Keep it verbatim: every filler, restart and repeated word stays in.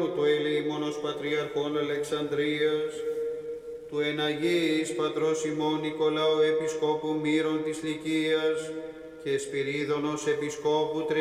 του ελεήμονος Πατριαρχών Αλεξανδρίας, του εναγείς Πατρός ημών Νικολάου Επισκόπου Μύρων της Λυκίας και Σπυρίδωνος Επισκόπου